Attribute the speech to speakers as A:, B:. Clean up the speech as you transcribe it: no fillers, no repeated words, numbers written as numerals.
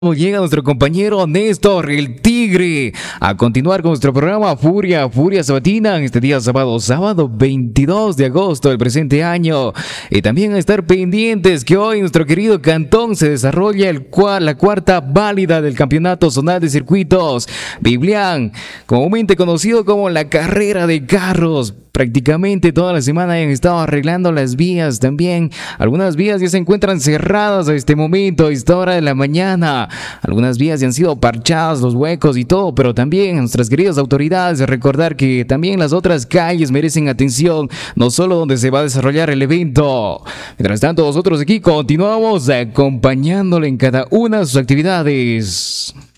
A: Llega nuestro compañero Néstor, el Tigre, a continuar con nuestro programa Furia Sabatina en este día sábado 22 de agosto del presente año. Y también a estar pendientes que hoy nuestro querido Cantón se desarrolla la cuarta válida del Campeonato Zonal de Circuitos Biblián, comúnmente conocido como la carrera de carros. Prácticamente toda la semana han estado arreglando las vías también. Algunas vías ya se encuentran cerradas a este momento, a esta hora de la mañana. Algunas vías ya han sido parchadas, los huecos y todo, pero también nuestras queridas autoridades recordar que también las otras calles merecen atención, no solo donde se va a desarrollar el evento. Mientras tanto, nosotros aquí continuamos acompañándole en cada una de sus actividades.